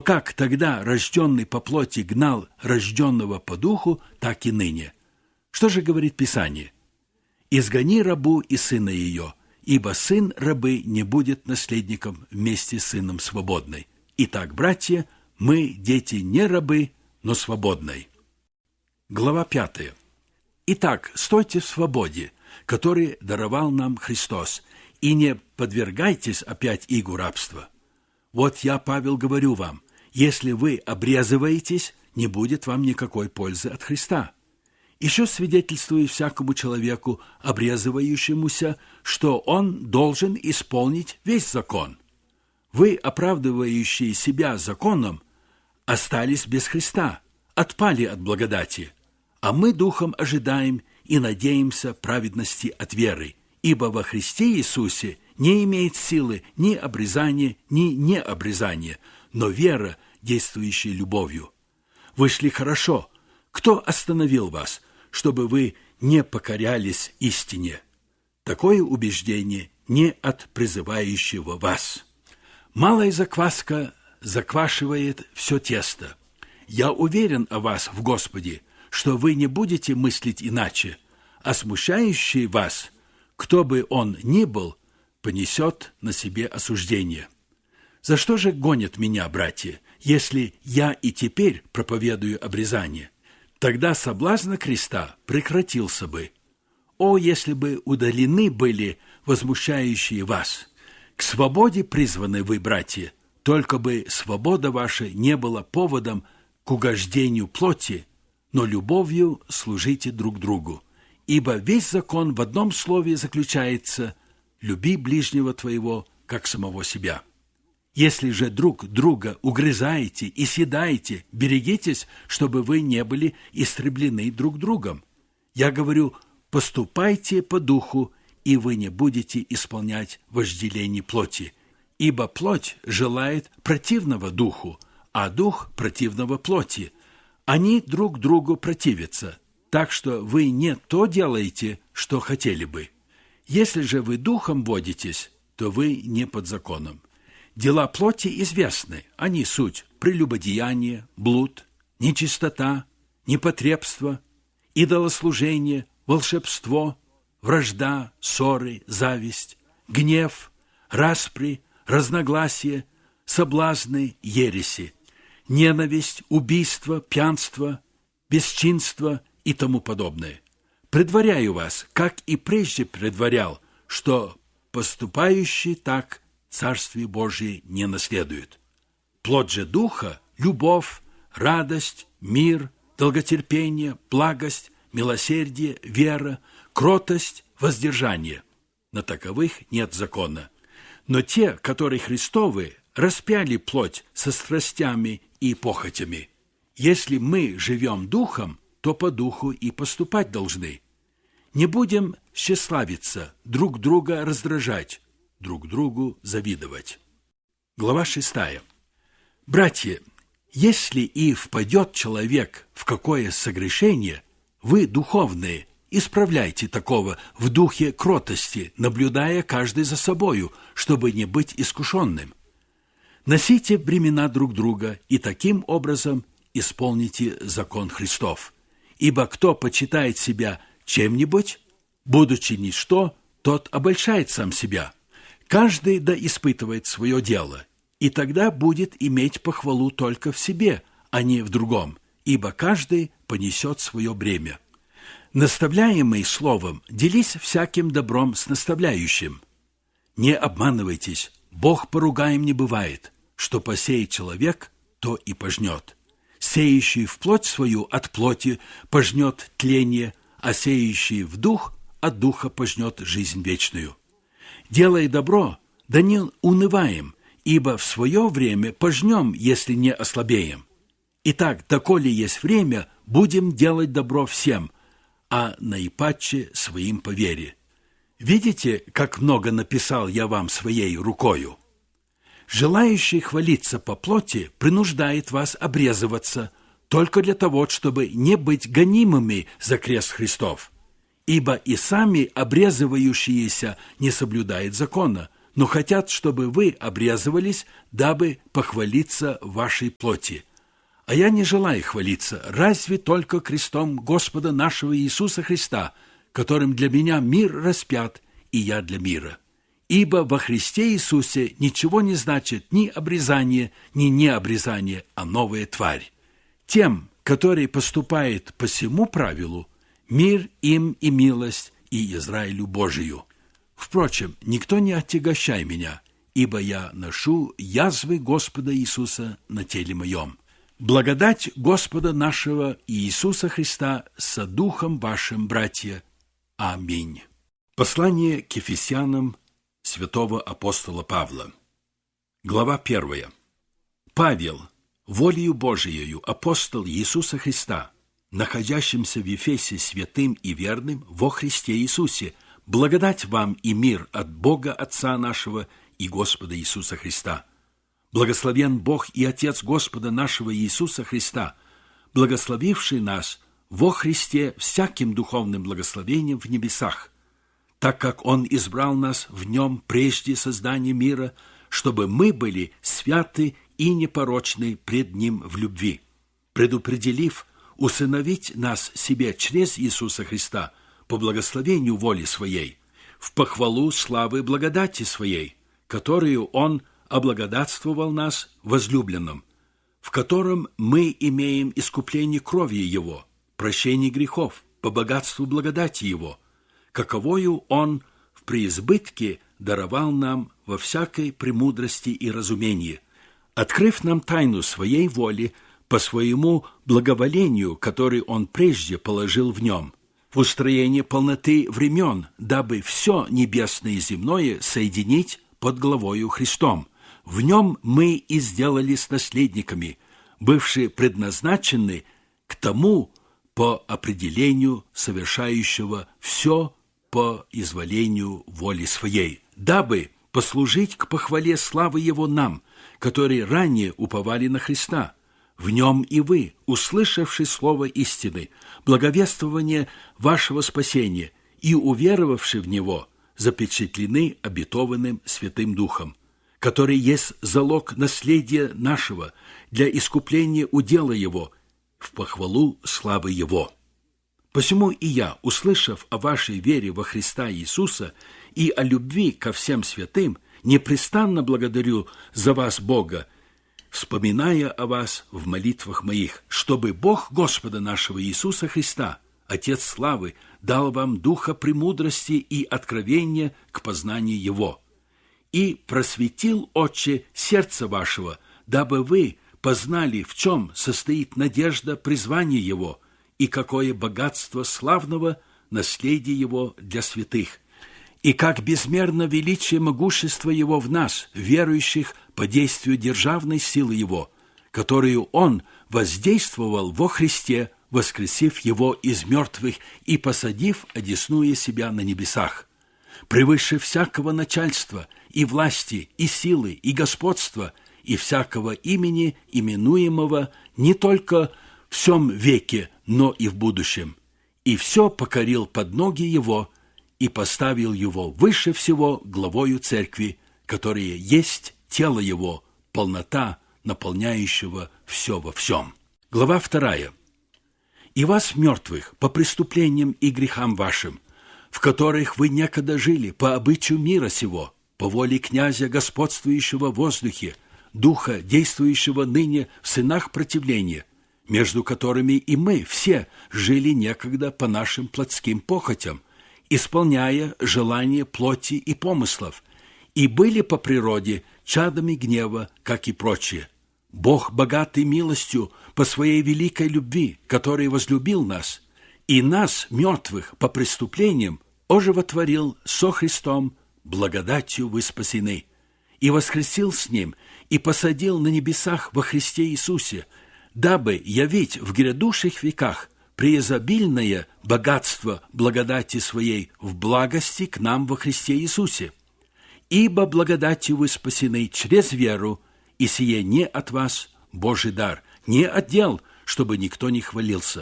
как тогда рожденный по плоти гнал рожденного по духу, так и ныне. Что же говорит Писание? «Изгони рабу и сына ее, ибо сын рабы не будет наследником вместе с сыном свободной. Итак, братья, мы дети не рабы, но свободной». Глава 5. Итак, стойте в свободе, которую даровал нам Христос, и не подвергайтесь опять игу рабства. Вот я, Павел, говорю вам, если вы обрезываетесь, не будет вам никакой пользы от Христа. Еще свидетельствую всякому человеку, обрезывающемуся, что он должен исполнить весь закон. Вы, оправдывающие себя законом, остались без Христа, отпали от благодати, а мы духом ожидаем и надеемся праведности от веры, ибо во Христе Иисусе не имеет силы ни обрезания, ни необрезания, но вера, действующая любовью. Вы шли хорошо. Кто остановил вас, чтобы вы не покорялись истине? Такое убеждение не от призывающего вас. Малая закваска заквашивает все тесто. Я уверен о вас в Господе, что вы не будете мыслить иначе, а смущающий вас, кто бы он ни был, понесет на себе осуждение. За что же гонят меня, братья, если я и теперь проповедую обрезание? Тогда соблазн креста прекратился бы. О, если бы удалены были возмущающие вас! К свободе призваны вы, братья, только бы свобода ваша не была поводом к угождению плоти, но любовью служите друг другу. Ибо весь закон в одном слове заключается: «Люби ближнего твоего, как самого себя». Если же друг друга угрызаете и съедаете, берегитесь, чтобы вы не были истреблены друг другом. Я говорю, поступайте по духу, и вы не будете исполнять вожделение плоти. Ибо плоть желает противного духу, а дух противного плоти. Они друг другу противятся, так что вы не то делаете, что хотели бы. Если же вы духом водитесь, то вы не под законом. Дела плоти известны, они суть: прелюбодеяние, блуд, нечистота, непотребство, идолослужение, волшебство, вражда, ссоры, зависть, гнев, распри, разногласия, соблазны, ереси, ненависть, убийство, пьянство, бесчинство и тому подобное. Предваряю вас, как и прежде предварял, что поступающий так Царствие Божие не наследует. Плод же Духа – любовь, радость, мир, долготерпение, благость, милосердие, вера, кротость, воздержание. На таковых нет закона. Но те, которые Христовы, распяли плоть со страстями и похотями. Если мы живем Духом, то по Духу и поступать должны. Не будем тщеславиться, друг друга раздражать, друг другу завидовать. Глава 6. Братья, если и впадет человек в какое согрешение, вы, духовные, исправляйте такого в духе кротости, наблюдая каждый за собою, чтобы не быть искушенным. Носите бремена друг друга и таким образом исполните закон Христов. Ибо кто почитает себя чем-нибудь, будучи ничто, тот обольщает сам себя. Каждый да испытывает свое дело, и тогда будет иметь похвалу только в себе, а не в другом, ибо каждый понесет свое бремя. Наставляемый словом, делись всяким добром с наставляющим. Не обманывайтесь, Бог поругаем не бывает, что посеет человек, то и пожнет. Сеющий в плоть свою от плоти пожнет тление, а сеющий в дух от духа пожнет жизнь вечную. Делая добро, да не унываем, ибо в свое время пожнем, если не ослабеем. Итак, доколе есть время, будем делать добро всем, а наипаче своим по вере. Видите, как много написал я вам своей рукою? Желающий хвалиться по плоти принуждает вас обрезываться только для того, чтобы не быть гонимыми за крест Христов. Ибо и сами обрезывающиеся не соблюдают закона, но хотят, чтобы вы обрезывались, дабы похвалиться в вашей плоти. А я не желаю хвалиться, разве только крестом Господа нашего Иисуса Христа, которым для меня мир распят, и я для мира. Ибо во Христе Иисусе ничего не значит ни обрезание, ни необрезание, а новая тварь. Тем, который поступает по сему правилу, мир им и милость, и Израилю Божию. Впрочем, никто не отягощай меня, ибо я ношу язвы Господа Иисуса на теле моем. Благодать Господа нашего Иисуса Христа со духом вашим, братья. Аминь. Послание к Ефесянам святого апостола Павла. Глава 1. Павел, волею Божиею, апостол Иисуса Христа, находящимся в Ефесе святым и верным во Христе Иисусе, благодать вам и мир от Бога Отца нашего и Господа Иисуса Христа. Благословен Бог и Отец Господа нашего Иисуса Христа, благословивший нас во Христе всяким духовным благословением в небесах, так как Он избрал нас в Нем прежде создания мира, чтобы мы были святы и непорочны пред Ним в любви, предопределив усыновить нас себе через Иисуса Христа по благословению воли Своей, в похвалу славы благодати Своей, которую Он облагодатствовал нас возлюбленным, в котором мы имеем искупление кровью Его, прощение грехов по богатству благодати Его, каковою Он в преизбытке даровал нам во всякой премудрости и разумении, открыв нам тайну Своей воли по Своему благоволению, который Он прежде положил в Нем, в устроение полноты времен, дабы все небесное и земное соединить под главою Христом. В Нем мы и сделались наследниками, бывшие предназначены к тому по определению совершающего все по изволению воли Своей, дабы послужить к похвале славы Его нам, которые ранее уповали на Христа. В Нем и вы, услышавши слово истины, благовествование вашего спасения и уверовавши в Него, запечатлены обетованным Святым Духом, который есть залог наследия нашего для искупления удела Его, в похвалу славы Его. Посему и я, услышав о вашей вере во Христа Иисуса и о любви ко всем святым, непрестанно благодарю за вас Бога, вспоминая о вас в молитвах моих, чтобы Бог Господа нашего Иисуса Христа, Отец славы, дал вам духа премудрости и откровения к познанию Его, и просветил, Отче, сердце вашего, дабы вы познали, в чем состоит надежда призвания Его и какое богатство славного наследия Его для святых, и как безмерно величие могущества Его в нас, верующих по действию державной силы Его, которую Он воздействовал во Христе, воскресив Его из мертвых и посадив одесную себя на небесах, превыше всякого начальства и власти, и силы, и господства, и всякого имени, именуемого не только в сем веке, но и в будущем, и все покорил под ноги Его и поставил Его выше всего главою церкви, которая есть тело Его, полнота, наполняющего все во всем. Глава 2. «И вас, мертвых, по преступлениям и грехам вашим, в которых вы некогда жили по обычаю мира сего, по воле князя, господствующего в воздухе, духа, действующего ныне в сынах противления, между которыми и мы все жили некогда по нашим плотским похотям, исполняя желания плоти и помыслов, и были по природе чадами гнева, как и прочие. Бог, богатый милостью, по своей великой любви, который возлюбил нас, и нас, мертвых, по преступлениям, оживотворил со Христом, благодатью вы спасены, и воскресил с Ним, и посадил на небесах во Христе Иисусе, дабы явить в грядущих веках преизобильное богатство благодати Своей в благости к нам во Христе Иисусе. Ибо благодатью вы спасены через веру, и сие не от вас, Божий дар, не от дел, чтобы никто не хвалился.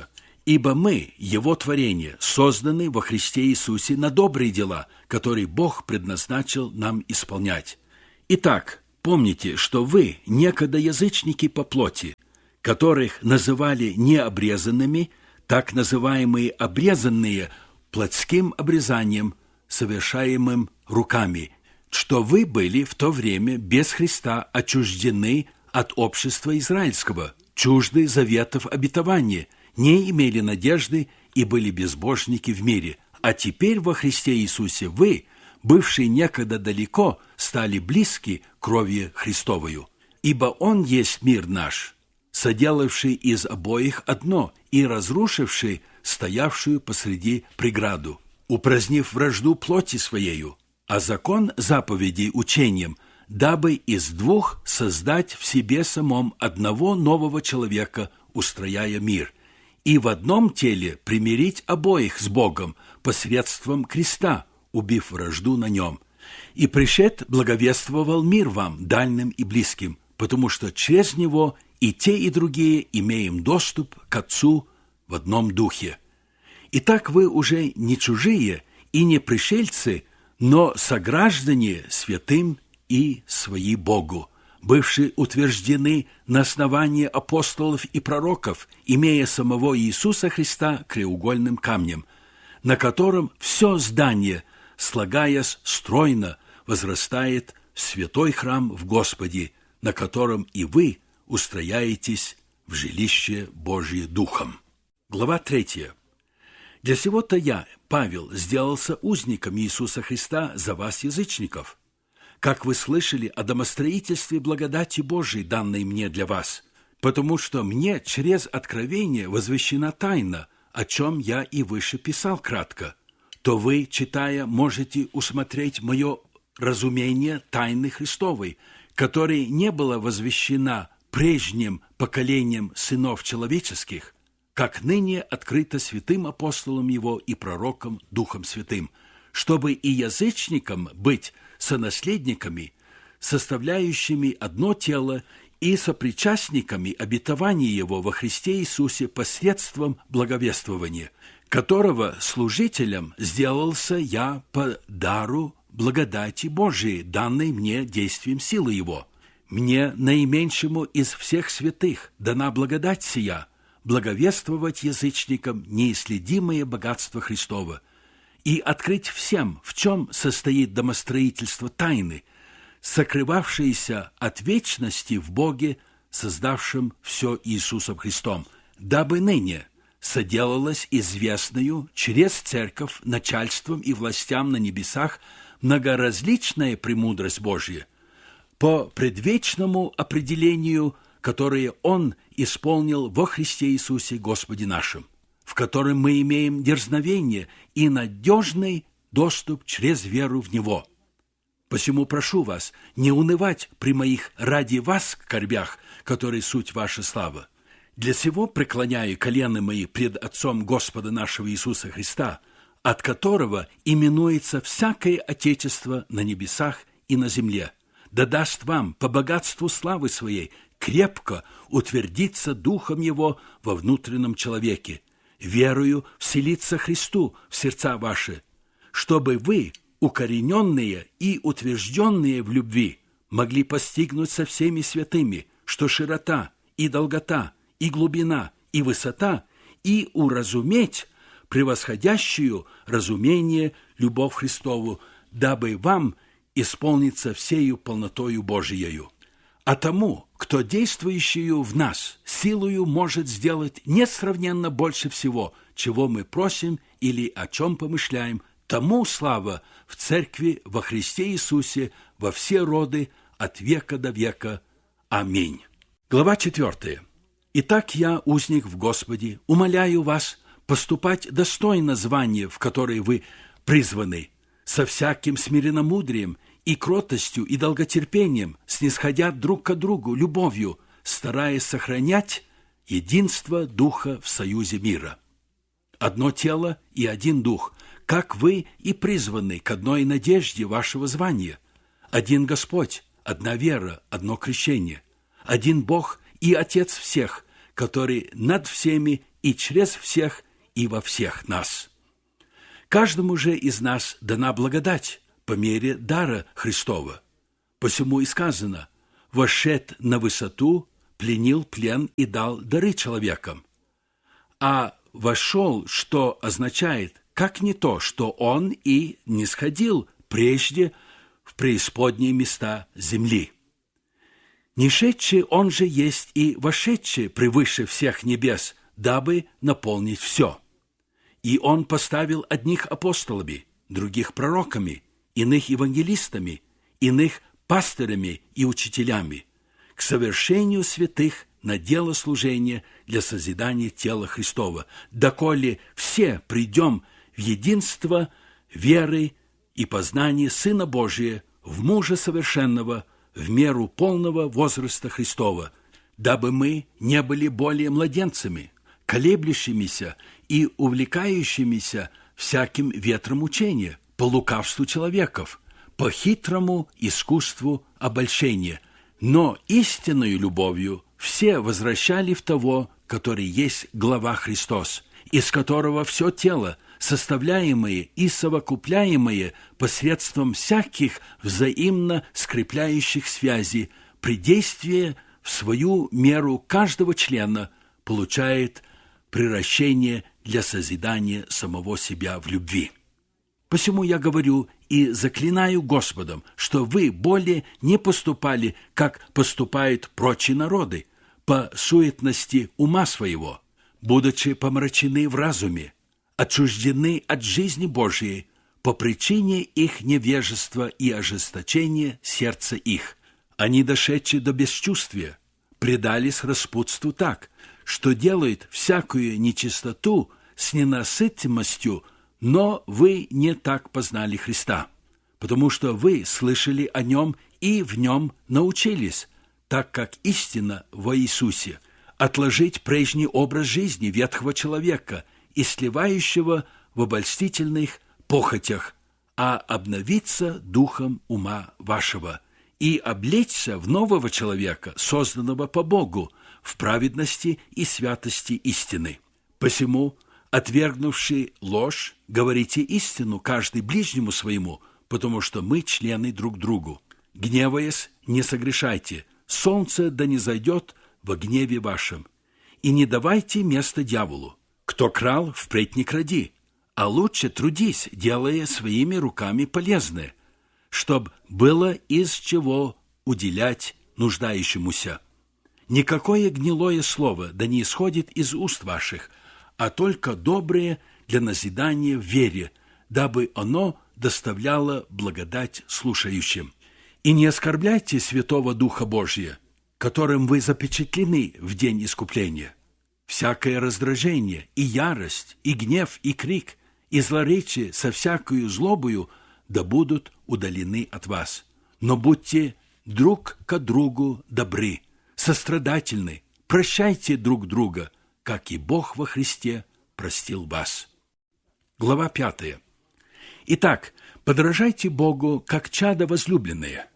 Ибо мы, Его творение, созданы во Христе Иисусе на добрые дела, которые Бог предназначил нам исполнять. Итак, помните, что вы некогда язычники по плоти, которых называли необрезанными, так называемые обрезанные плотским обрезанием, совершаемым руками, что вы были в то время без Христа отчуждены от общества израильского, чужды заветов обетования, не имели надежды и были безбожники в мире. А теперь во Христе Иисусе вы, бывшие некогда далеко, стали близки кровью Христовою. Ибо Он есть мир наш, соделавший из обоих одно и разрушивший стоявшую посреди преграду, упразднив вражду плоти своею, а закон заповедей учением, дабы из двух создать в себе самом одного нового человека, устрояя мир, и в одном теле примирить обоих с Богом посредством креста, убив вражду на нем. И пришед благовествовал мир вам, дальним и близким, потому что через него и те, и другие имеем доступ к Отцу в одном духе. Итак, вы уже не чужие и не пришельцы, но сограждане святым и свои Богу, бывшие утверждены на основании апостолов и пророков, имея самого Иисуса Христа краеугольным камнем, на котором все здание, слагаясь стройно, возрастает в святой храм в Господе, на котором и вы устрояетесь в жилище Божие Духом. Глава 3. Для сего-то я, Павел, сделался узником Иисуса Христа за вас, язычников, как вы слышали о домостроительстве благодати Божией, данной мне для вас, потому что мне через откровение возвещена тайна, о чем я и выше писал кратко, то вы, читая, можете усмотреть мое разумение тайны Христовой, которой не была возвещена прежним поколением сынов человеческих, как ныне открыто святым апостолом его и пророком Духом Святым, чтобы и язычникам быть сонаследниками, составляющими одно тело и сопричастниками обетования его во Христе Иисусе посредством благовествования, которого служителем сделался я по дару благодати Божией, данной мне действием силы его. Мне, наименьшему из всех святых, дана благодать сия, благовествовать язычникам неисследимое богатство Христово и открыть всем, в чем состоит домостроительство тайны, сокрывавшееся от вечности в Боге, создавшем все Иисусом Христом, дабы ныне соделалось известною через церковь начальством и властям на небесах многоразличная премудрость Божья, по предвечному определению, которое Он исполнил во Христе Иисусе Господе нашим, в котором мы имеем дерзновение и надежный доступ через веру в Него. Посему прошу вас не унывать при моих ради вас скорбях, которые суть ваша слава. Для сего преклоняю колено мои пред Отцом Господа нашего Иисуса Христа, от которого именуется всякое Отечество на небесах и на земле, да даст вам по богатству славы своей крепко утвердиться Духом Его во внутреннем человеке, верою вселиться Христу в сердца ваши, чтобы вы, укорененные и утвержденные в любви, могли постигнуть со всеми святыми, что широта и долгота, и глубина, и высота, и уразуметь превосходящую разумение любовь Христову, дабы вам исполниться всею полнотою Божиею. А тому, кто действующую в нас силою может сделать несравненно больше всего, чего мы просим или о чем помышляем, тому слава в Церкви во Христе Иисусе во все роды от века до века. Аминь. Глава 4. Итак, я, узник в Господе, умоляю вас поступать достойно звания, в которое вы призваны, со всяким смиренномудрием и кротостью и долготерпением, снисходя друг к другу любовью, стараясь сохранять единство Духа в союзе мира. Одно тело и один Дух, как вы и призваны к одной надежде вашего звания. Один Господь, одна вера, одно крещение. Один Бог и Отец всех, который над всеми и через всех, и во всех нас. Каждому же из нас дана благодать по мере дара Христова. Посему и сказано: «Вошед на высоту, пленил плен и дал дары человекам». А «вошел», что означает, как не то, что он и не сходил прежде в преисподние места земли. Не шедший он же есть и вошедший превыше всех небес, дабы наполнить все. И он поставил одних апостолами, других пророками, иных евангелистами, иных пастырями и учителями, к совершению святых на дело служения для созидания тела Христова, доколе все придем в единство веры и познания Сына Божия, в мужа совершенного, в меру полного возраста Христова, дабы мы не были более младенцами, колеблющимися и увлекающимися всяким ветром учения, по лукавству человеков, по хитрому искусству обольщения, но истинною любовью все возвращали в того, который есть глава Христос, из которого все тело, составляемое и совокупляемое посредством всяких взаимно скрепляющих связей, при действии в свою меру каждого члена получает приращение для созидания самого себя в любви. Посему я говорю и заклинаю Господом, что вы более не поступали, как поступают прочие народы, по суетности ума своего, будучи помрачены в разуме, отчуждены от жизни Божией по причине их невежества и ожесточения сердца их. Они, дошедшие до бесчувствия, предались распутству так, что делают всякую нечистоту с ненасытимостью, но вы не так познали Христа, потому что вы слышали о Нем и в Нем научились, так как истина во Иисусе, отложить прежний образ жизни ветхого человека и сливающего в обольстительных похотях, а обновиться духом ума вашего и облечься в нового человека, созданного по Богу, в праведности и святости истины. Посему, отвергнувши ложь, говорите истину каждый ближнему своему, потому что мы члены друг другу. Гневаясь, не согрешайте, солнце да не зайдет во гневе вашем, и не давайте место дьяволу. Кто крал, впредь не кради, а лучше трудись, делая своими руками полезное, чтоб было из чего уделять нуждающемуся. Никакое гнилое слово да не исходит из уст ваших, а только доброе для назидания в вере, дабы оно доставляло благодать слушающим. И не оскорбляйте Святого Духа Божия, которым вы запечатлены в день искупления. Всякое раздражение, и ярость, и гнев, и крик, и злоречие со всякою злобою да будут удалены от вас. Но будьте друг ко другу добры, сострадательны, прощайте друг друга, как и Бог во Христе простил вас. Глава 5. Итак, подражайте Богу, как чада возлюбленные,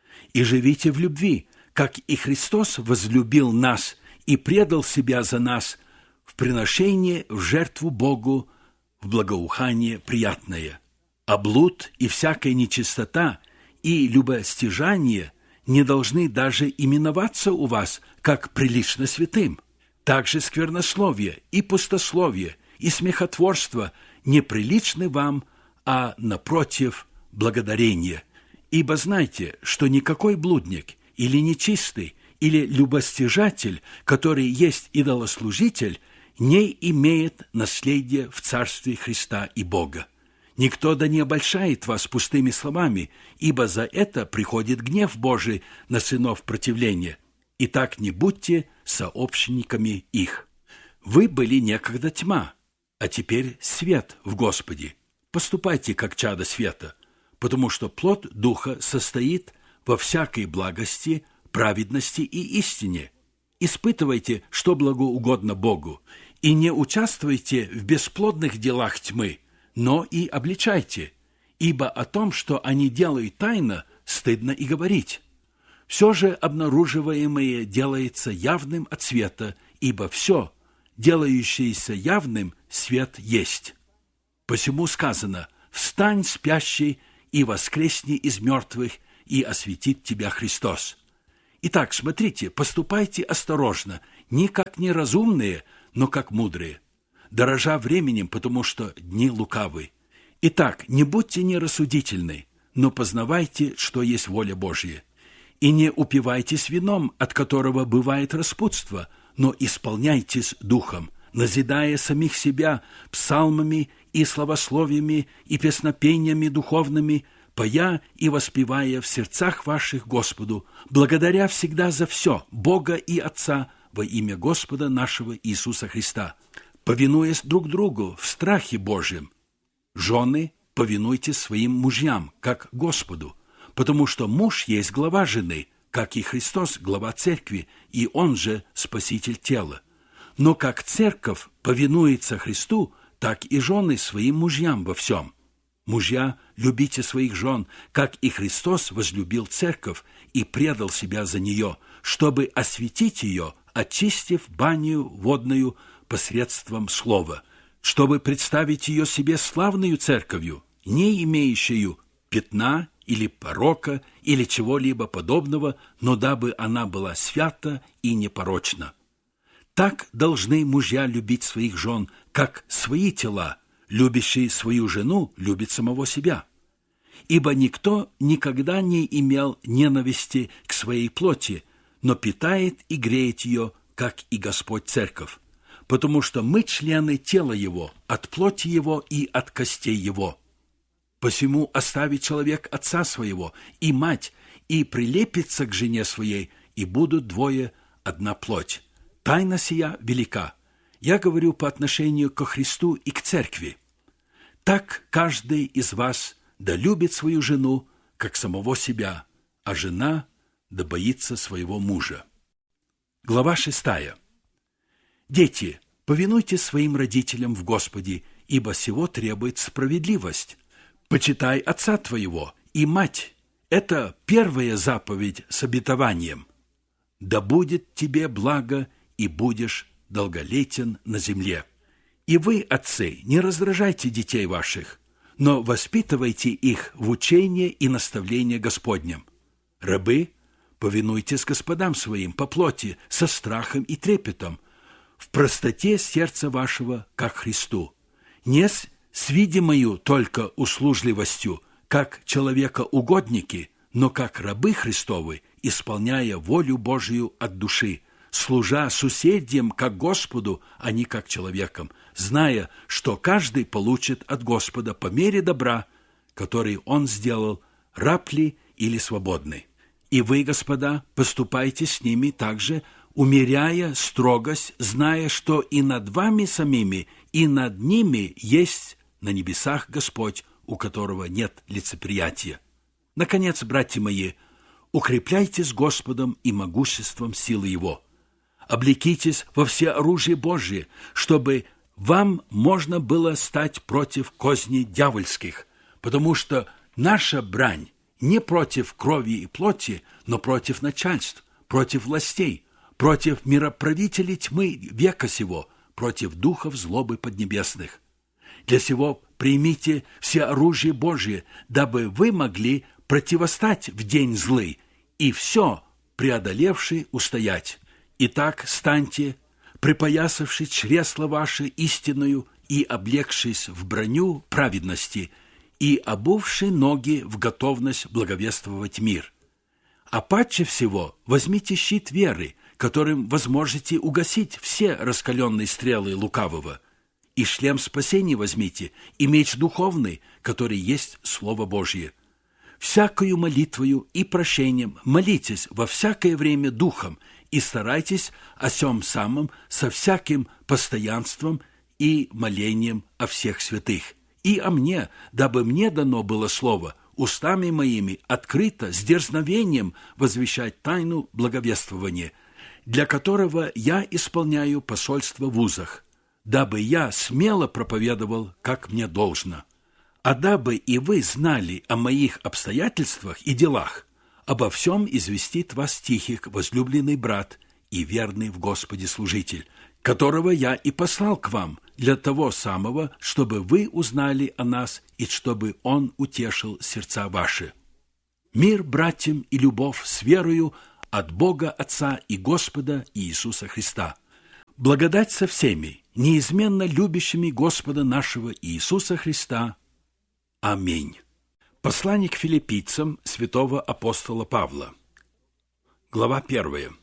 и живите в любви, как и Христос возлюбил нас и предал себя за нас в приношение в жертву Богу, в благоухание приятное. А блуд и всякая нечистота и любостяжание не должны даже именоваться у вас, как прилично святым. Также сквернословие и пустословие и смехотворство неприличны вам, а, напротив, благодарение. Ибо знайте, что никакой блудник или нечистый, или любостяжатель, который есть идолослужитель, не имеет наследия в Царстве Христа и Бога. Никто да не обольщает вас пустыми словами, ибо за это приходит гнев Божий на сынов противления. Итак, не будьте сообщниками их. Вы были некогда тьма, а теперь свет в Господе. Поступайте, как чада света, потому что плод Духа состоит во всякой благости, праведности и истине. Испытывайте, что благоугодно Богу, и не участвуйте в бесплодных делах тьмы, но и обличайте, ибо о том, что они делают тайно, стыдно и говорить. Все же обнаруживаемое делается явным от света, ибо все, делающееся явным, свет есть. Посему сказано: «Встань, спящий, и воскресни из мертвых, и осветит тебя Христос». Итак, смотрите, поступайте осторожно, не как неразумные, но как мудрые, дорожа временем, потому что дни лукавы. Итак, не будьте нерассудительны, но познавайте, что есть воля Божья. И не упивайтесь вином, от которого бывает распутство, но исполняйтесь духом, назидая самих себя псалмами и славословиями и песнопениями духовными, поя и воспевая в сердцах ваших Господу, благодаря всегда за все Бога и Отца во имя Господа нашего Иисуса Христа, повинуясь друг другу в страхе Божьем. Жены, повинуйтесь своим мужьям, как Господу, потому что муж есть глава жены, как и Христос глава церкви, и Он же спаситель тела. Но как церковь повинуется Христу, так и жены своим мужьям во всем. Мужья, любите своих жен, как и Христос возлюбил церковь и предал себя за нее, чтобы осветить ее, очистив баню водную посредством слова, чтобы представить ее себе славную церковью, не имеющую пятна или порока или чего-либо подобного, но дабы она была свята и непорочна. Так должны мужья любить своих жен, как свои тела. Любящий свою жену любит самого себя. Ибо никто никогда не имел ненависти к своей плоти, но питает и греет ее, как и Господь церковь, потому что мы члены тела Его, от плоти Его и от костей Его. Посему оставит человек отца своего и мать, и прилепится к жене своей, и будут двое одна плоть. Тайна сия велика. Я говорю по отношению ко Христу и к церкви. Так каждый из вас да любит свою жену, как самого себя, а жена да боится своего мужа. Глава 6. Дети, повинуйтесь своим родителям в Господе, ибо сего требует справедливость. Почитай отца твоего и мать. Это первая заповедь с обетованием. Да будет тебе благо, и будешь долголетен на земле. И вы, отцы, не раздражайте детей ваших, но воспитывайте их в учении и наставлении Господнем. Рабы, повинуйтесь господам своим по плоти, со страхом и трепетом, в простоте сердца вашего, как Христу, не с видимою только услужливостью, как человека-угодники, но как рабы Христовы, исполняя волю Божию от души, служа суседям как Господу, а не как человекам, зная, что каждый получит от Господа по мере добра, который Он сделал, раб ли или свободный. И вы, господа, поступайте с ними также, умеряя строгость, зная, что и над вами самими, и над ними есть на небесах Господь, у которого нет лицеприятия. Наконец, братья мои, укрепляйтесь Господом и могуществом силы Его. Облекитесь во всеоружие Божие, чтобы вам можно было стать против козней дьявольских, потому что наша брань не против крови и плоти, но против начальств, против властей, против мироправителей тьмы века сего, против духов злобы поднебесных. Для сего примите все оружие Божие, дабы вы могли противостать в день злый и все, преодолевший, устоять. Итак, станьте, припоясавши чресла ваши истинную и облегшись в броню праведности, и обувши ноги в готовность благовествовать мир. А паче всего возьмите щит веры, которым возможете угасить все раскаленные стрелы лукавого, и шлем спасения возьмите, и меч духовный, который есть Слово Божье. Всякою молитвою и прощением молитесь во всякое время духом, и старайтесь о сем самом со всяким постоянством и молением о всех святых. И о мне, дабы мне дано было слово, устами моими открыто, с дерзновением возвещать тайну благовествования, для которого я исполняю посольство в узах, дабы я смело проповедовал, как мне должно. А дабы и вы знали о моих обстоятельствах и делах, обо всем известит вас Тихик, возлюбленный брат, и верный в Господе служитель, которого я и послал к вам, для того самого, чтобы вы узнали о нас и чтобы Он утешил сердца ваши. Мир братьям и любовь с верою от Бога Отца и Господа Иисуса Христа. Благодать со всеми, неизменно любящими Господа нашего Иисуса Христа. Аминь. Послание к филиппийцам святого апостола Павла. Глава 1.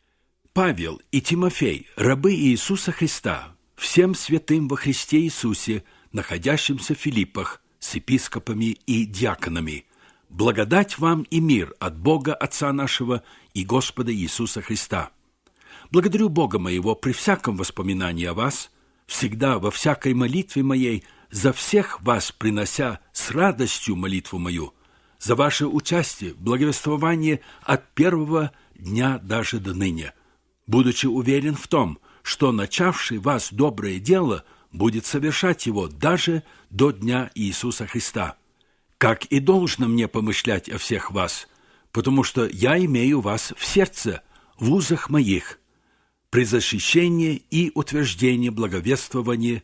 Павел и Тимофей, рабы Иисуса Христа, всем святым во Христе Иисусе, находящимся в Филиппах, с епископами и диаконами, благодать вам и мир от Бога Отца нашего и Господа Иисуса Христа. Благодарю Бога моего при всяком воспоминании о вас, всегда во всякой молитве моей, за всех вас принося с радостью молитву мою, за ваше участие, благовествование от первого дня даже до ныне, будучи уверен в том, что начавший вас доброе дело будет совершать его даже до дня Иисуса Христа. Как и должно мне помышлять о всех вас, потому что я имею вас в сердце, в узах моих, при защищении и утверждении благовествования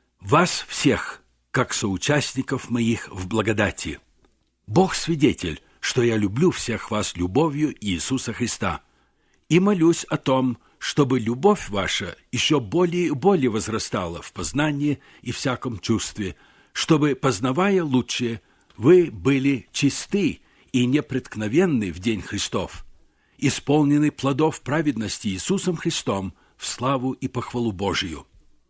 вас всех, как соучастников моих в благодати. Бог свидетель, что я люблю всех вас любовью Иисуса Христа, и молюсь о том, чтобы любовь ваша еще более и более возрастала в познании и всяком чувстве, чтобы, познавая лучшее, вы были чисты и непреткновенны в день Христов, исполнены плодов праведности Иисусом Христом в славу и похвалу Божию.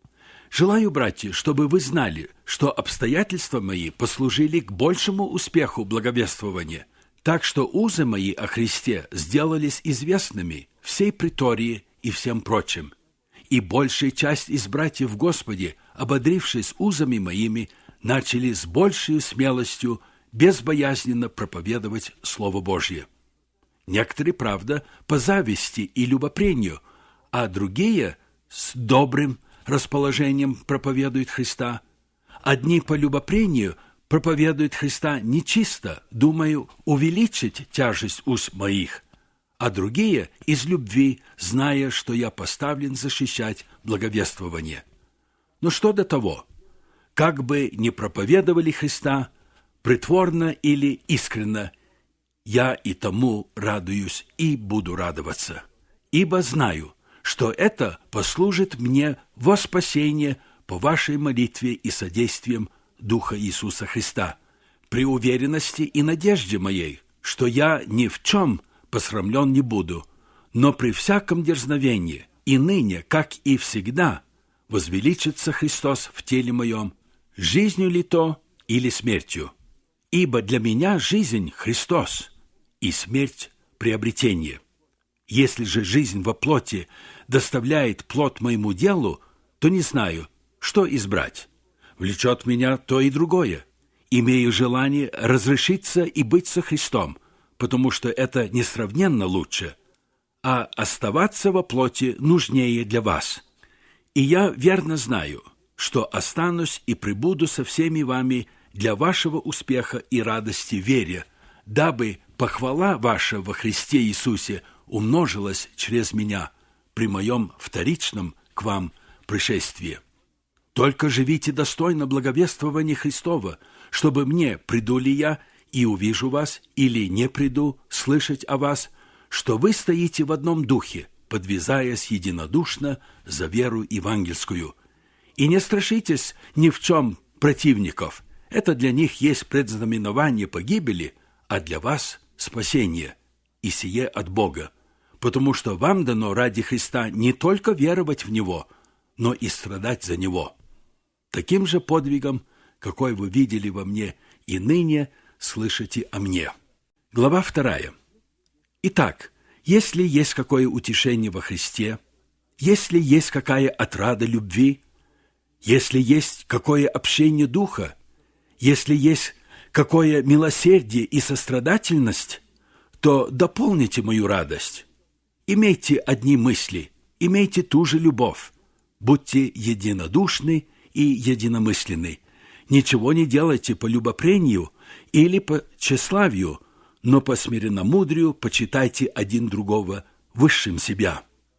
Желаю, братья, чтобы вы знали, что обстоятельства мои послужили к большему успеху благовествования, так что узы мои о Христе сделались известными всей притории и всем прочим. И большая часть из братьев в Господе, ободрившись узами моими, начали с большей смелостью безбоязненно проповедовать Слово Божье. Некоторые, правда, по зависти и любопрению, а другие с добрым расположением проповедуют Христа. Одни по любопрению проповедуют Христа нечисто, думаю, увеличить тяжесть уст моих, а другие из любви, зная, что я поставлен защищать благовествование. Но что до того? Как бы ни проповедовали Христа, притворно или искренно, я и тому радуюсь и буду радоваться, ибо знаю, что это послужит мне во спасение по вашей молитве и содействием Духа Иисуса Христа, при уверенности и надежде моей, что я ни в чем посрамлен не буду, но при всяком дерзновении и ныне, как и всегда, возвеличится Христос в теле моем, жизнью ли то или смертью. Ибо для меня жизнь – Христос, и смерть – приобретение. Если же жизнь во плоти доставляет плод моему делу, то не знаю, что избрать. Влечет меня то и другое. Имею желание разрешиться и быть со Христом, потому что это несравненно лучше, а оставаться во плоти нужнее для вас. И я верно знаю, что останусь и пребуду со всеми вами для вашего успеха и радости в вере, дабы похвала ваша во Христе Иисусе умножилась через меня при моем вторичном к вам пришествии. Только живите достойно благовествования Христова, чтобы мне, приду ли я и увижу вас, или не приду слышать о вас, что вы стоите в одном духе, подвязаясь единодушно за веру евангельскую. И не страшитесь ни в чем противников. Это для них есть предзнаменование погибели, а для вас спасение, и сие от Бога, потому что вам дано ради Христа не только веровать в Него, но и страдать за Него. Таким же подвигом, какой вы видели во мне, и ныне слышите о мне. Глава 2. Итак, если есть какое утешение во Христе, если есть какая отрада любви, если есть какое общение Духа, если есть какое милосердие и сострадательность, то дополните мою радость. Имейте одни мысли, имейте ту же любовь, будьте единодушны и единомысленны. Ничего не делайте по любопрению или по тщеславию, но по смиренномудрию почитайте один другого высшим себя.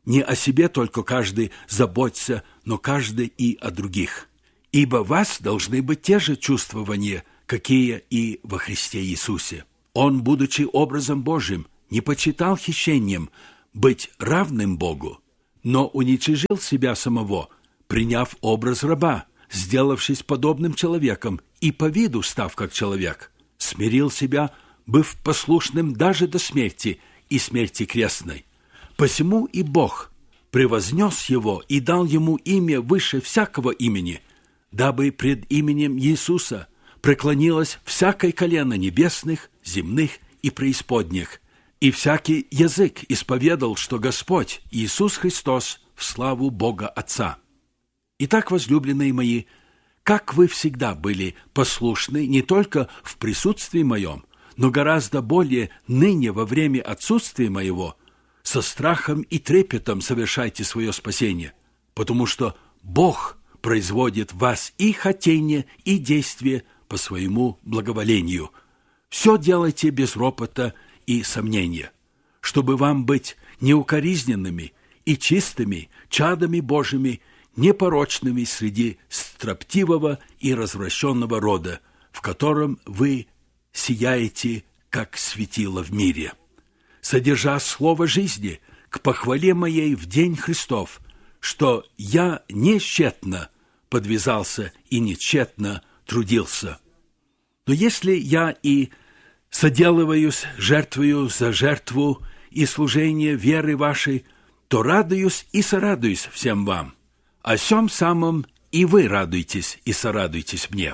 Не о себе только каждый заботится, но каждый и о других. Ибо в вас должны быть те же чувствования, какие и во Христе Иисусе. Он, будучи образом Божьим, не почитал хищением быть равным Богу, но уничижил себя самого, приняв образ раба, сделавшись подобным человеком и по виду став как человек, смирил себя, быв послушным даже до смерти и смерти крестной. Посему и Бог превознес его и дал ему имя выше всякого имени, дабы пред именем Иисуса преклонилось всякое колено небесных, земных и преисподних, и всякий язык исповедал, что Господь Иисус Христос в славу Бога Отца. Итак, возлюбленные мои, как вы всегда были послушны не только в присутствии моем, но гораздо более ныне во время отсутствия моего, со страхом и трепетом совершайте свое спасение, потому что Бог производит в вас и хотение, и действие по своему благоволению. Все делайте без ропота и сомнения, чтобы вам быть неукоризненными и чистыми чадами Божьими, непорочными среди строптивого и развращенного рода, в котором вы сияете, как светило в мире, содержа слово жизни к похвале моей в день Христов, что я не тщетно подвязался и не тщетно трудился. Но если я и соделываюсь жертвою за жертву и служение веры вашей, то радуюсь и сорадуюсь всем вам. О сем самом и вы радуйтесь и сорадуйтесь мне.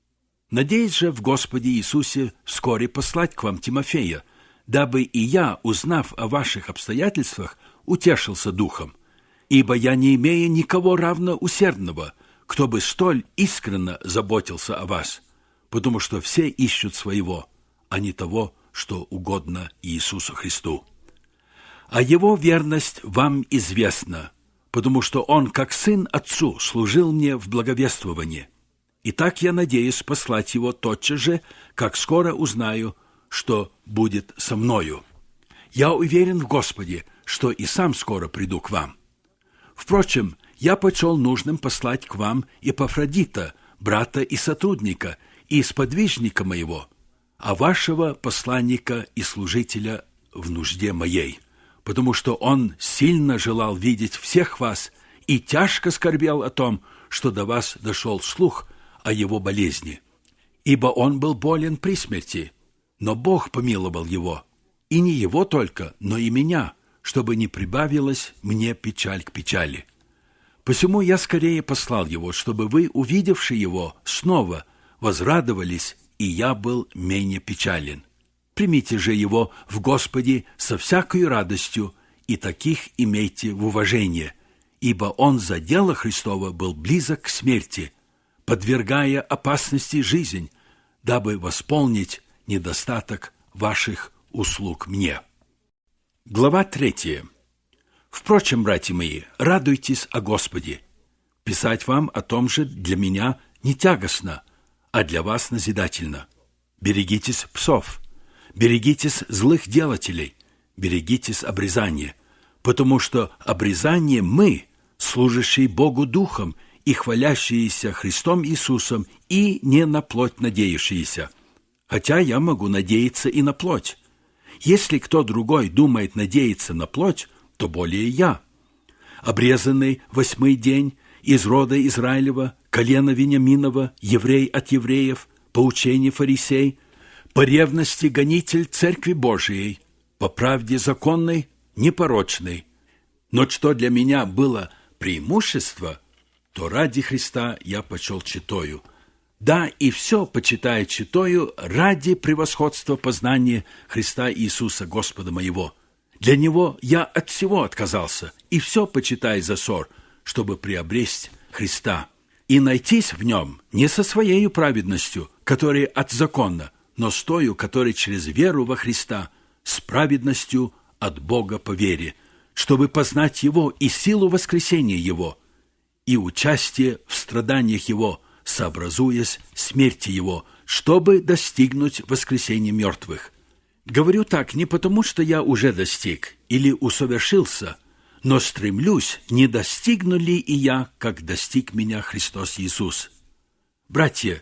Надеюсь же в Господе Иисусе вскоре послать к вам Тимофея, дабы и я, узнав о ваших обстоятельствах, утешился духом. Ибо я не имею никого равно усердного, кто бы столь искренно заботился о вас, потому что все ищут своего, а не того, что угодно Иисусу Христу. А его верность вам известна, потому что он, как сын отцу, служил мне в благовествовании. Итак, я надеюсь послать его тотчас же, как скоро узнаю, что будет со мною. Я уверен в Господе, что и сам скоро приду к вам. Впрочем, я почел нужным послать к вам Эпафродита, брата и сотрудника, и сподвижника моего, а вашего посланника и служителя в нужде моей, потому что он сильно желал видеть всех вас и тяжко скорбел о том, что до вас дошел слух о его болезни. Ибо он был болен при смерти, но Бог помиловал его, и не его только, но и меня, чтобы не прибавилась мне печаль к печали. Посему я скорее послал его, чтобы вы, увидевши его, снова возрадовались, и я был менее печален. Примите же его в Господе со всякою радостью, и таких имейте в уважении, ибо он за дело Христово был близок к смерти, подвергая опасности жизнь, дабы восполнить недостаток ваших услуг мне. Глава 3. Впрочем, братья мои, радуйтесь о Господе. Писать вам о том же для меня не тягостно, а для вас назидательно. Берегитесь псов, берегитесь злых делателей, берегитесь обрезания, потому что обрезание мы, служащие Богу Духом и хвалящиеся Христом Иисусом, и не на плоть надеющиеся. Хотя я могу надеяться и на плоть. Если кто другой думает надеяться на плоть, то более я. Обрезанный 8-й день, из рода Израилева, колена Вениаминова, еврей от евреев, по учению фарисей, по ревности гонитель Церкви Божией, по правде законной, непорочной. Но что для меня было преимущество, то ради Христа я почел читою. Да, и все почитаю читою ради превосходства познания Христа Иисуса Господа моего. Для Него я от всего отказался, и все почитаю за ссор, чтобы приобресть Христа, и найтись в Нем не со своей праведностью, которая от закона, но с тою, которая через веру во Христа, с праведностью от Бога по вере, чтобы познать Его и силу воскресения Его, и участие в страданиях Его, сообразуясь смерти Его, чтобы достигнуть воскресения мертвых. Говорю так не потому, что я уже достиг или усовершился, но стремлюсь, не достигну ли и я, как достиг меня Христос Иисус. Братья,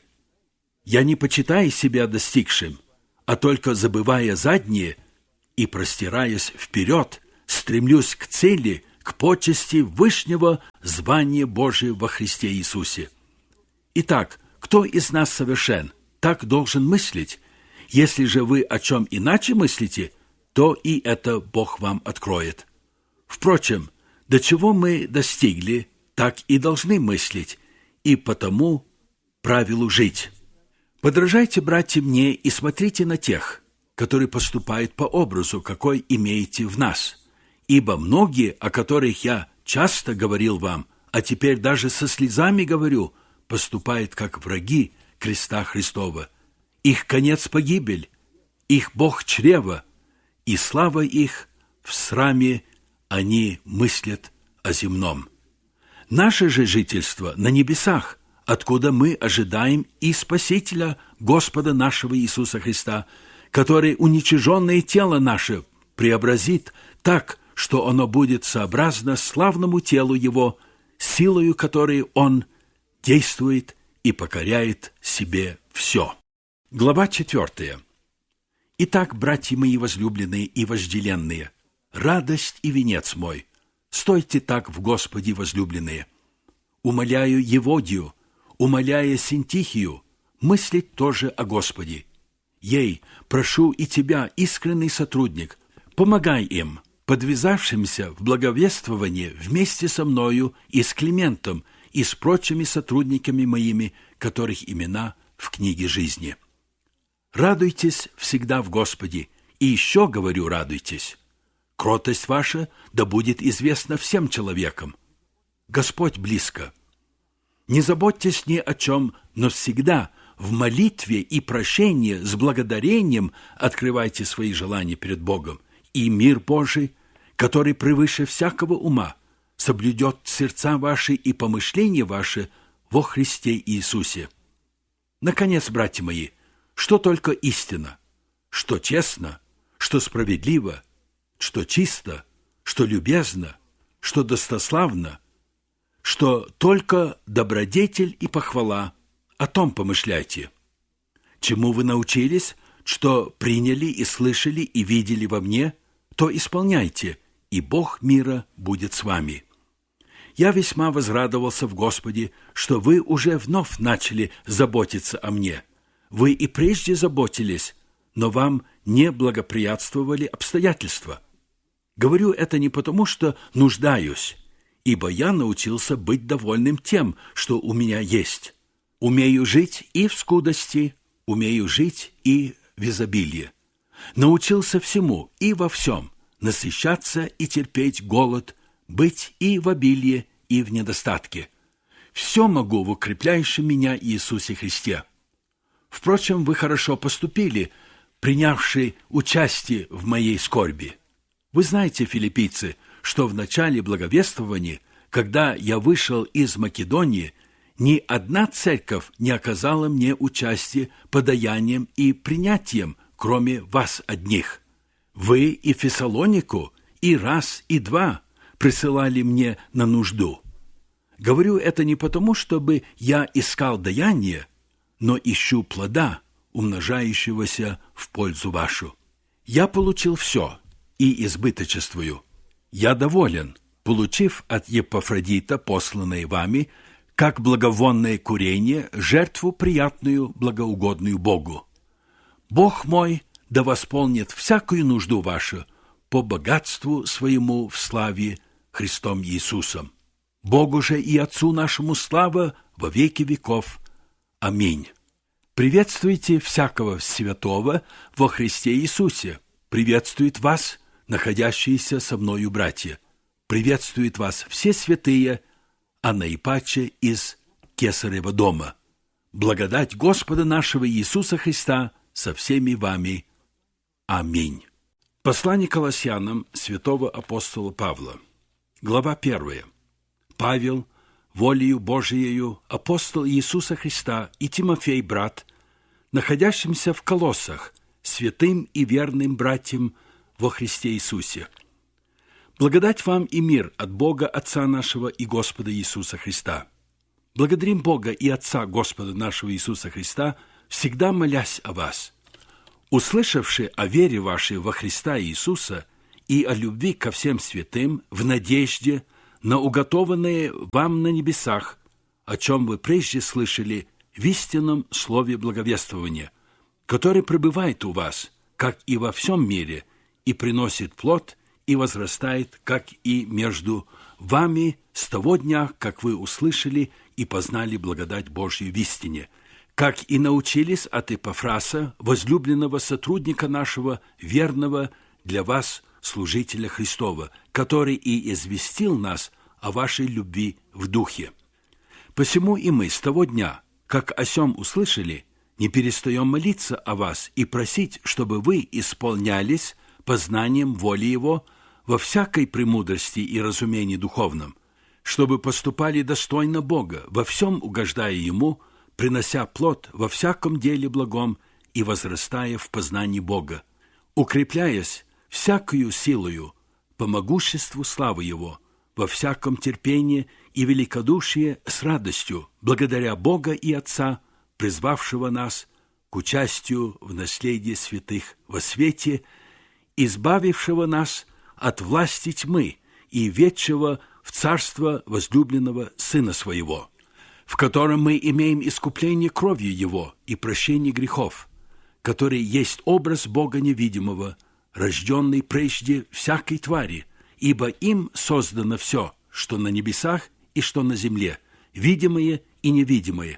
я не почитаю себя достигшим, а только забывая заднее и простираясь вперед, стремлюсь к цели, к почести вышнего звания Божия во Христе Иисусе. Итак, кто из нас совершен, так должен мыслить. Если же вы о чем иначе мыслите, то и это Бог вам откроет. Впрочем, до чего мы достигли, так и должны мыслить, и потому правилу жить. Подражайте, братья, мне и смотрите на тех, которые поступают по образу, какой имеете в нас. Ибо многие, о которых я часто говорил вам, а теперь даже со слезами говорю, поступают как враги креста Христова. Их конец – погибель, их Бог – чрево, и слава их в сраме они мыслят о земном. Наше же жительство на небесах, откуда мы ожидаем и Спасителя Господа нашего Иисуса Христа, который уничиженное тело наше преобразит так, что оно будет сообразно славному телу Его, силою которой Он действует и покоряет себе все. Глава 4. Итак, братья мои возлюбленные и вожделенные, радость и венец мой, стойте так в Господе, возлюбленные. Умоляю Еводию, умоляя Синтихию, мыслить тоже о Господе. Ей прошу и тебя, искренний сотрудник, помогай им, подвязавшимся в благовествовании вместе со мною и с Климентом, и с прочими сотрудниками моими, которых имена в книге жизни. Радуйтесь всегда в Господе, и еще говорю, радуйтесь. Кротость ваша да будет известна всем человекам. Господь близко. Не заботьтесь ни о чем, но всегда в молитве и прощении с благодарением открывайте свои желания перед Богом, и мир Божий, который превыше всякого ума, соблюдет сердца ваши и помышления ваши во Христе Иисусе. Наконец, братья мои, что только истина, что честно, что справедливо, что чисто, что любезно, что достославно, что только добродетель и похвала, о том помышляйте. Чему вы научились, что приняли и слышали и видели во мне, то исполняйте, и Бог мира будет с вами. Я весьма возрадовался в Господе, что вы уже вновь начали заботиться о мне. Вы и прежде заботились, но вам не благоприятствовали обстоятельства. Говорю это не потому, что нуждаюсь, ибо я научился быть довольным тем, что у меня есть. Умею жить и в скудости, умею жить и в изобилии. Научился всему и во всем, насыщаться и терпеть голод, быть и в обилии, и в недостатке. Все могу в укрепляющем меня Иисусе Христе. Впрочем, вы хорошо поступили, принявши участие в моей скорби. Вы знаете, филиппийцы, что в начале благовествования, когда я вышел из Македонии, ни одна церковь не оказала мне участия подаянием и принятием, кроме вас одних. Вы и Фессалонику и раз, и два присылали мне на нужду. Говорю это не потому, чтобы я искал даяние, но ищу плода, умножающегося в пользу вашу. Я получил все и избыточествую. Я доволен, получив от Епафродита, посланной вами, как благовонное курение, жертву приятную, благоугодную Богу. Бог мой да восполнит всякую нужду вашу по богатству своему в славе Христом Иисусом. Богу же и Отцу нашему слава во веки веков. Аминь. Приветствуйте всякого святого во Христе Иисусе. Приветствует вас, находящиеся со мною братья. Приветствует вас все святые, а наипаче из Кесарева дома. Благодать Господа нашего Иисуса Христа со всеми вами. Аминь. Послание Колоссянам святого апостола Павла. Глава 1. Павел, волею Божиею, апостол Иисуса Христа и Тимофей, брат, находящимся в Колоссах, святым и верным братьям во Христе Иисусе. Благодать вам и мир от Бога Отца нашего и Господа Иисуса Христа. Благодарим Бога и Отца Господа нашего Иисуса Христа, всегда молясь о вас. Услышавши о вере вашей во Христа Иисуса и о любви ко всем святым, в надежде на уготованное вам на небесах, о чем вы прежде слышали в истинном слове благовествования, который пребывает у вас, как и во всем мире, и приносит плод, и возрастает, как и между вами с того дня, как вы услышали и познали благодать Божью в истине, как и научились от Эпафраса, возлюбленного сотрудника нашего, верного для вас, служителя Христова, который и известил нас о вашей любви в духе. Посему и мы с того дня, как о сем услышали, не перестаем молиться о вас и просить, чтобы вы исполнялись познанием воли Его во всякой премудрости и разумении духовном, чтобы поступали достойно Бога, во всем угождая Ему, принося плод во всяком деле благом и возрастая в познании Бога, укрепляясь всякою силою по могуществу славы Его, во всяком терпении и великодушии с радостью, благодаря Бога и Отца, призвавшего нас к участию в наследии святых во свете, избавившего нас от власти тьмы и ведшего в царство возлюбленного Сына Своего, в котором мы имеем искупление кровью Его и прощение грехов, который есть образ Бога невидимого, рожденный прежде всякой твари, ибо им создано все, что на небесах и что на земле, видимое и невидимое,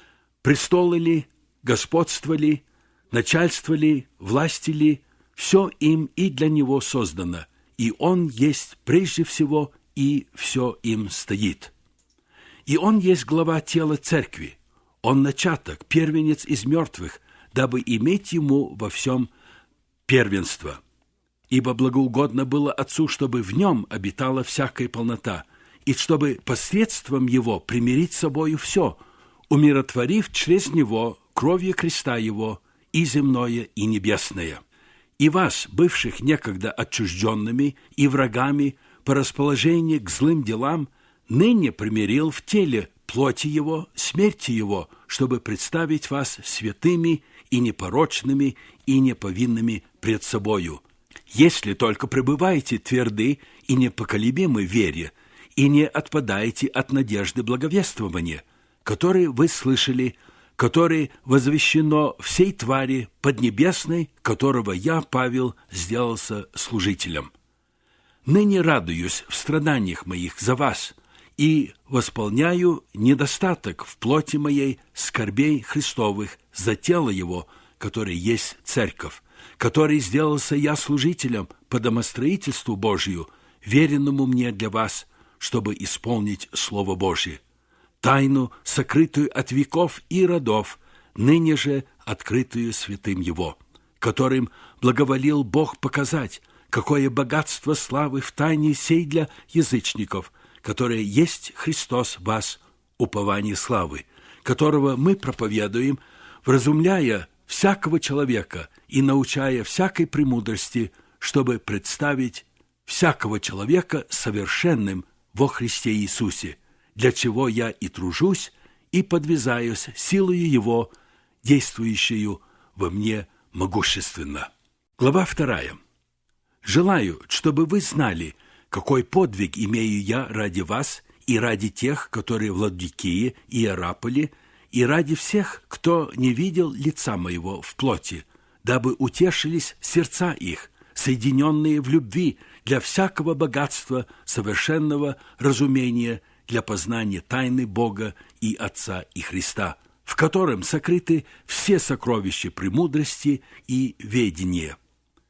престолы ли, господство ли, начальство ли, власти ли, все им и для Него создано, и Он есть прежде всего, и все им стоит. И Он есть глава тела церкви, Он начаток, первенец из мертвых, дабы иметь Ему во всем первенство. Ибо благоугодно было Отцу, чтобы в Нем обитала всякая полнота, и чтобы посредством Его примирить с собою все, умиротворив через Него кровью креста Его и земное, и небесное. И вас, бывших некогда отчужденными и врагами по расположению к злым делам, ныне примирил в теле плоти Его, смерти Его, чтобы представить вас святыми и непорочными и неповинными пред собою. Если только пребываете тверды и непоколебимы в вере, и не отпадаете от надежды благовествования, которые вы слышали, которое возвещено всей твари поднебесной, которого я, Павел, сделался служителем. Ныне радуюсь в страданиях моих за вас и восполняю недостаток в плоти моей скорбей Христовых за тело Его, которое есть церковь, который сделался я служителем по домостроительству Божию, веренному мне для вас, чтобы исполнить Слово Божие. Тайну, сокрытую от веков и родов, ныне же открытую святым Его, которым благоволил Бог показать, какое богатство славы в тайне сей для язычников, которое есть Христос в вас, упование славы, которого мы проповедуем, вразумляя всякого человека и научая всякой премудрости, чтобы представить всякого человека совершенным во Христе Иисусе, для чего я и тружусь, и подвязаюсь силою Его, действующую во мне могущественно. Глава 2. Желаю, чтобы вы знали, какой подвиг имею я ради вас и ради тех, которые в Ладикии и Иераполе, и ради всех, кто не видел лица моего в плоти, дабы утешились сердца их, соединенные в любви для всякого богатства, совершенного разумения, для познания тайны Бога и Отца и Христа, в котором сокрыты все сокровища премудрости и ведения.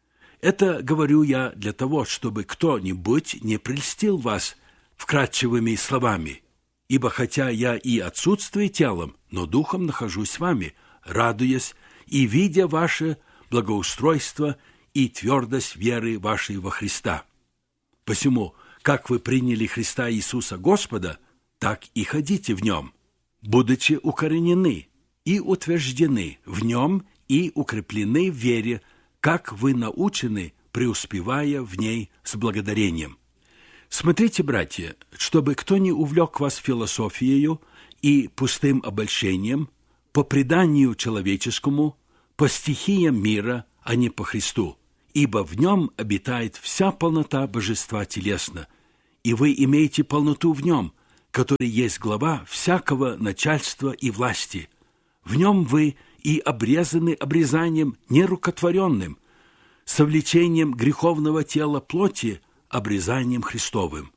Это говорю я для того, чтобы кто-нибудь не прельстил вас вкратчивыми словами, ибо хотя я и отсутствую телом, но духом нахожусь с вами, радуясь и видя ваше благоустройство и твердость веры вашей во Христа. Посему, как вы приняли Христа Иисуса Господа, так и ходите в Нем, будучи укоренены и утверждены в Нем и укреплены в вере, как вы научены, преуспевая в ней с благодарением. Смотрите, братья, чтобы кто не увлек вас философией и пустым обольщением, по преданию человеческому, по стихиям мира, а не по Христу, ибо в нем обитает вся полнота божества телесно, и вы имеете полноту в нем, который есть глава всякого начальства и власти. В нем вы и обрезаны обрезанием нерукотворенным, совлечением греховного тела плоти, обрезанием Христовым.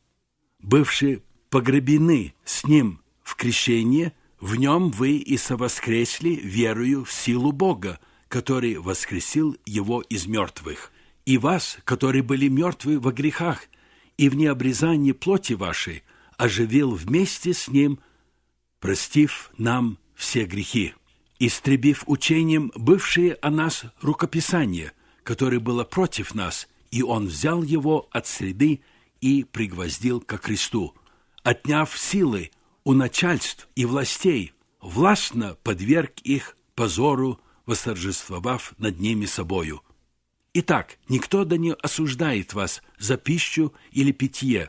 Бывшие погребены с Ним в крещении, в Нем вы и совоскресли верою в силу Бога, который воскресил Его из мертвых. И вас, которые были мертвы во грехах и в необрезании плоти вашей, оживил вместе с Ним, простив нам все грехи, истребив учением бывшие о нас рукописание, которое было против нас, и Он взял его от среды и пригвоздил ко кресту, отняв силы у начальств и властей, властно подверг их позору, восторжествовав над ними собою. Итак, никто да не осуждает вас за пищу или питье,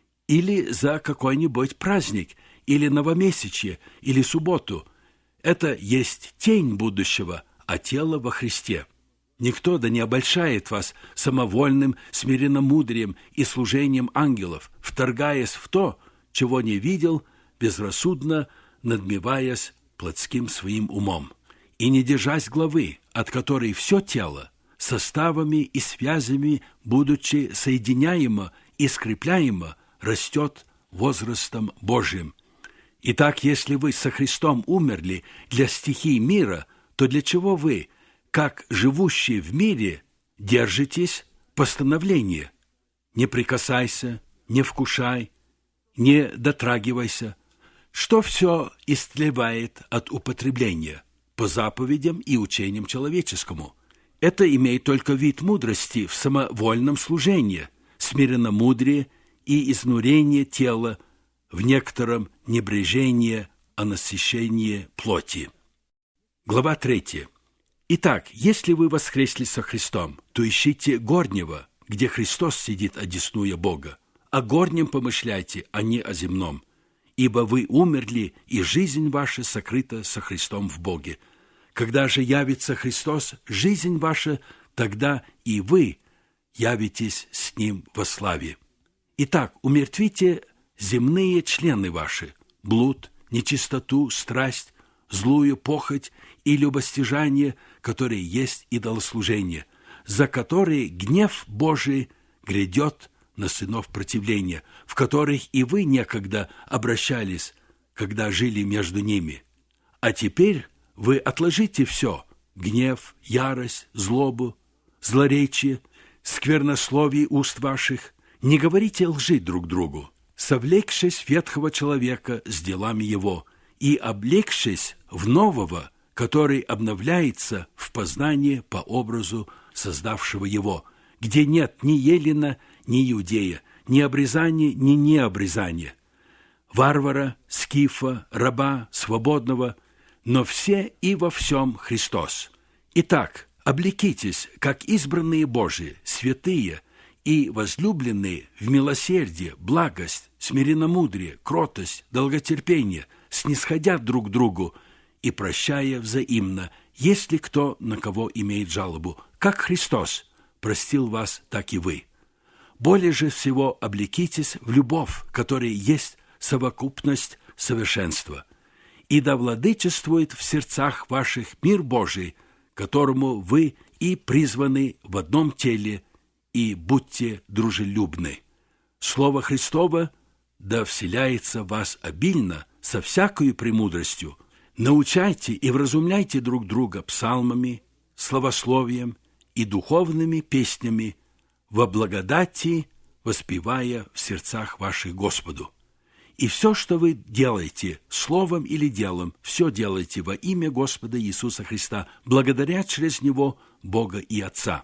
или за какой-нибудь праздник, или новомесячье, или субботу. Это есть тень будущего, а тело во Христе. Никто да не обольщает вас самовольным смиренномудрием и служением ангелов, вторгаясь в то, чего не видел, безрассудно надмеваясь плотским своим умом, и не держась главы, от которой все тело, составами и связями, будучи соединяемо и скрепляемо, растет возрастом Божьим. Итак, если вы со Христом умерли для стихий мира, то для чего вы, как живущие в мире, держитесь постановления? Не прикасайся, не вкушай, не дотрагивайся, что все истлевает от употребления по заповедям и учениям человеческому. Это имеет только вид мудрости в самовольном служении, смиренномудрие и изнурение тела в некотором небрежении о насыщении плоти. Глава 3. Итак, если вы воскресли со Христом, то ищите горнего, где Христос сидит одесную Бога. О горнем помышляйте, а не о земном. Ибо вы умерли, и жизнь ваша сокрыта со Христом в Боге. Когда же явится Христос, жизнь ваша, тогда и вы явитесь с Ним во славе. Итак, умертвите земные члены ваши, блуд, нечистоту, страсть, злую похоть и любостяжание, которые есть идолослужение, за которые гнев Божий грядет на сынов противления, в которых и вы некогда обращались, когда жили между ними. А теперь вы отложите все – гнев, ярость, злобу, злоречие, сквернословие уст ваших, не говорите лжи друг другу, совлекшись ветхого человека с делами его и облегшись в нового, который обновляется в познании по образу создавшего его, где нет ни еллина, ни иудея, ни обрезания, ни необрезания, варвара, скифа, раба, свободного, но все и во всем Христос. Итак, облекитесь, как избранные Божии, святые и возлюбленные в милосердие, благость, смиренномудрие, кротость, долготерпение, снисходя друг к другу и прощая взаимно, если кто на кого имеет жалобу, как Христос простил вас, так и вы. Более же всего облекитесь в любовь, которая есть совокупность совершенства, и да владычествует в сердцах ваших мир Божий, которому вы и призваны в одном теле, и будьте дружелюбны. Слово Христово да вселяется в вас обильно, со всякою премудростью. Научайте и вразумляйте друг друга псалмами, славословием и духовными песнями, во благодати воспевая в сердцах ваших Господу. И все, что вы делаете, словом или делом, все делайте во имя Господа Иисуса Христа, благодаря через Него Бога и Отца.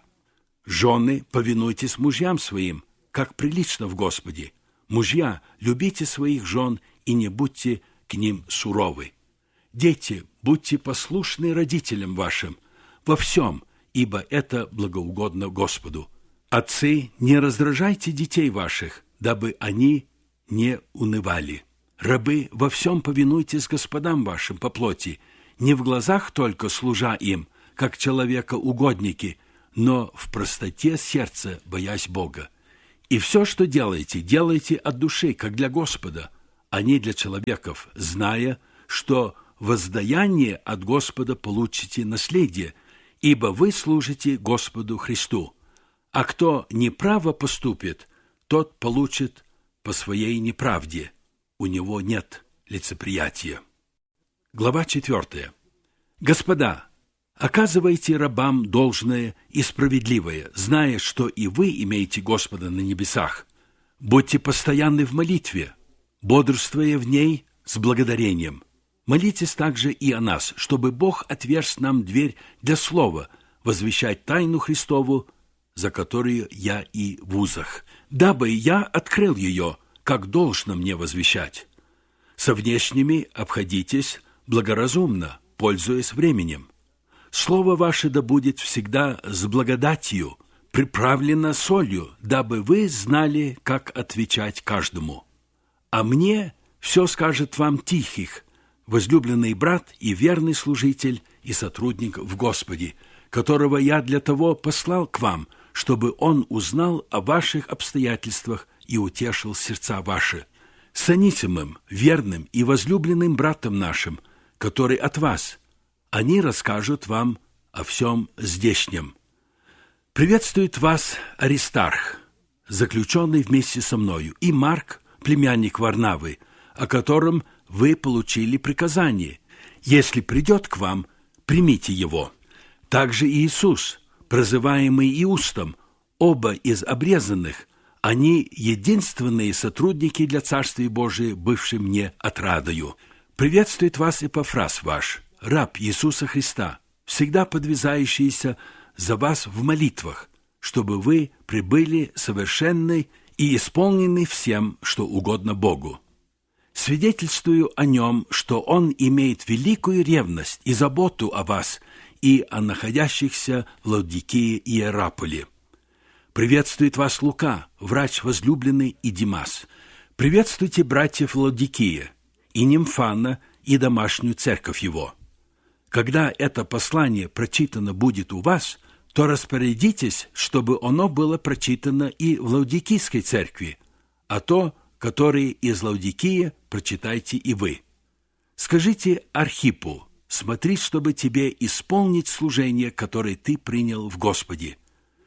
Жены, повинуйтесь мужьям своим, как прилично в Господе. Мужья, любите своих жен и не будьте к ним суровы. Дети, будьте послушны родителям вашим во всем, ибо это благоугодно Господу. Отцы, не раздражайте детей ваших, дабы они не унывали. Рабы, во всем повинуйтесь господам вашим по плоти, не в глазах только служа им, как человека угодники, но в простоте сердца, боясь Бога. И все, что делаете, делайте от души, как для Господа, а не для человеков, зная, что воздаяние от Господа получите наследие, ибо вы служите Господу Христу. А кто неправо поступит, тот получит по своей неправде. У него нет лицеприятия. Глава 4. Господа, оказывайте рабам должное и справедливое, зная, что и вы имеете Господа на небесах. Будьте постоянны в молитве, бодрствуя в ней с благодарением. Молитесь также и о нас, чтобы Бог отверз нам дверь для слова, возвещать тайну Христову, за которую я и в узах, дабы я открыл ее, как должно мне возвещать. Со внешними обходитесь благоразумно, пользуясь временем. Слово ваше да будет всегда с благодатью, приправлено солью, дабы вы знали, как отвечать каждому. А мне все скажет вам Тихих, возлюбленный брат и верный служитель и сотрудник в Господе, которого я для того послал к вам, чтобы он узнал о ваших обстоятельствах и утешил сердца ваши. С Анисимом, верным и возлюбленным братом нашим, который от вас, они расскажут вам о всем здешнем. Приветствует вас Аристарх, заключенный вместе со мною, и Марк, племянник Варнавы, о котором вы получили приказание. Если придет к вам, примите его. Также Иисус, прозываемый Иустом, оба из обрезанных, они единственные сотрудники для Царствия Божия, бывшие мне отрадою. Приветствует вас Эпафрас ваш, раб Иисуса Христа, всегда подвязающийся за вас в молитвах, чтобы вы прибыли совершенной и исполненной всем, что угодно Богу. Свидетельствую о нем, что он имеет великую ревность и заботу о вас и о находящихся в Лаодикее и Иераполе. Приветствует вас Лука, врач возлюбленный, и Димас. Приветствуйте братьев Лаодикея, и Нимфана, и домашнюю церковь его. Когда это послание прочитано будет у вас, то распорядитесь, чтобы оно было прочитано и в Лаодикийской церкви, а то, которые из Лаодикии, прочитайте и вы. Скажите Архипу, смотри, чтобы тебе исполнить служение, которое ты принял в Господе.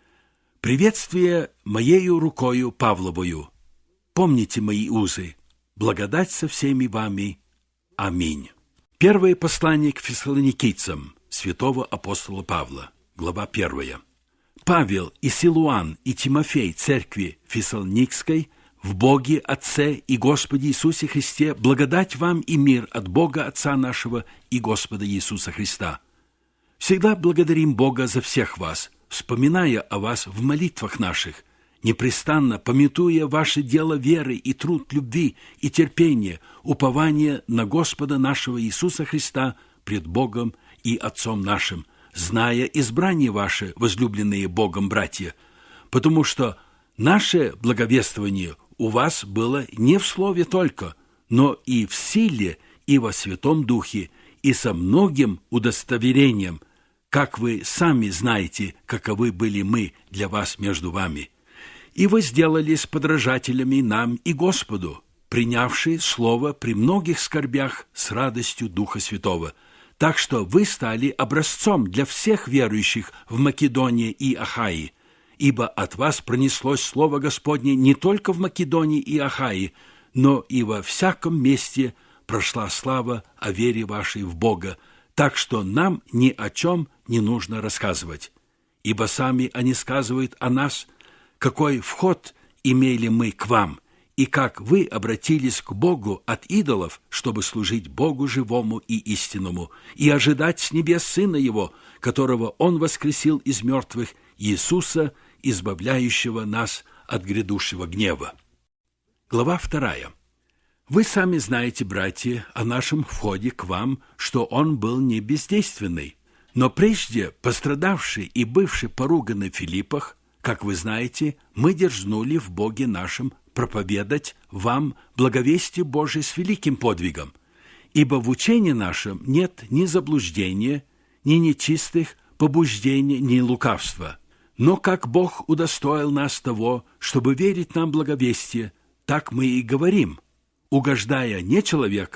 Приветствие моею рукою Павловою. Помните мои узы. Благодать со всеми вами. Аминь. Первое послание к фессалоникийцам святого апостола Павла, глава 1. Павел и Силуан и Тимофей церкви Фессалоникской в Боге Отце и Господе Иисусе Христе благодать вам и мир от Бога Отца нашего и Господа Иисуса Христа. Всегда благодарим Бога за всех вас, вспоминая о вас в молитвах наших, непрестанно памятуя ваше дело веры и труд любви и терпения, упование на Господа нашего Иисуса Христа пред Богом и Отцом нашим, зная избрание ваше, возлюбленные Богом братья, потому что наше благовествование у вас было не в слове только, но и в силе, и во Святом Духе, и со многим удостоверением, как вы сами знаете, каковы были мы для вас между вами. И вы сделались подражателями нам и Господу, принявшие слово при многих скорбях с радостью Духа Святого, так что вы стали образцом для всех верующих в Македонии и Ахаи, ибо от вас пронеслось слово Господне не только в Македонии и Ахаи, но и во всяком месте прошла слава о вере вашей в Бога, так что нам ни о чем не нужно рассказывать. Ибо сами они сказывают о нас, какой вход имели мы к вам, и как вы обратились к Богу от идолов, чтобы служить Богу живому и истинному, и ожидать с небес Сына Его, которого Он воскресил из мертвых, Иисуса, избавляющего нас от грядущего гнева. Глава 2. Вы сами знаете, братья, о нашем входе к вам, что он был не бездейственный, но прежде пострадавший и бывший поруганный в Филиппах, как вы знаете, мы дерзнули в Боге нашем проповедать вам благовестие Божие с великим подвигом, ибо в учении нашем нет ни заблуждения, ни нечистых побуждений, ни лукавства. Но как Бог удостоил нас того, чтобы верить нам благовестие, так мы и говорим, угождая не человеком,